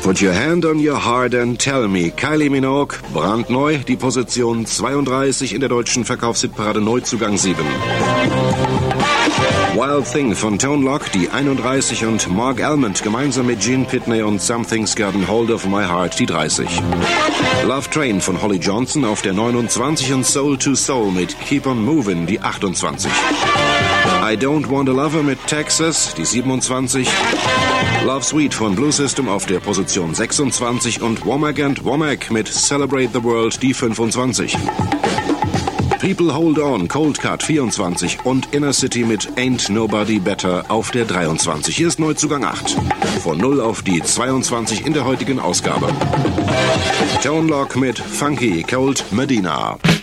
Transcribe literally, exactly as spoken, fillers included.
Put your hand on your heart and tell me. Kylie Minogue, brandneu, die Position zweiunddreißig in der deutschen Verkaufshitparade, Neuzugang sieben. Wild Thing von Tone Loc, die einunddreißig, und Mark Almond gemeinsam mit Gene Pitney und Something's Gotten Hold of My Heart, die dreißig. Love Train von Holly Johnson auf der neunundzwanzig und Soul to Soul mit Keep on Movin', die achtundzwanzig. I Don't Want a Lover mit Texas, die siebenundzwanzig. Love Sweet von Blue System auf der Position sechsundzwanzig und Womack and Womack mit Celebrate the World, die fünfundzwanzig. People Hold On, Cold Cut vierundzwanzig und Inner City mit Ain't Nobody Better auf der dreiundzwanzig. Hier ist Neuzugang acht. Von null auf die zweiundzwanzig in der heutigen Ausgabe. Tone Loc mit Funky Cold Medina.